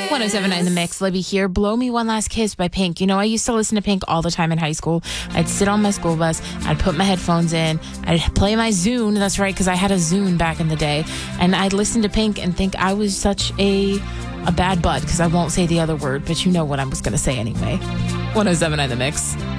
107.9 The Mix, Libby here. Blow Me One Last Kiss by Pink. You know, I used to listen to Pink all the time in high school. I'd sit on my school bus, I'd put my headphones in, I'd play my Zune, that's right, because I had a Zune back in the day, and I'd listen to Pink and think I was such a bad bud, because I won't say the other word, but you know what I was going to say anyway. 107.9 The Mix.